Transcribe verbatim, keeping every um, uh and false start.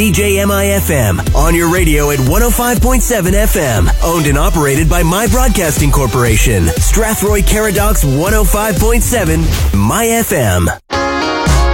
D J M I F M, on your radio at one oh five point seven F M. Owned and operated by My Broadcasting Corporation. Strathroy Caradocs one oh five point seven, My F M.